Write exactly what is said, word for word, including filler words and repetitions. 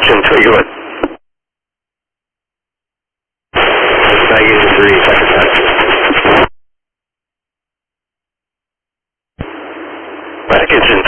Attention, Twiglet. Negative three, second time. Package in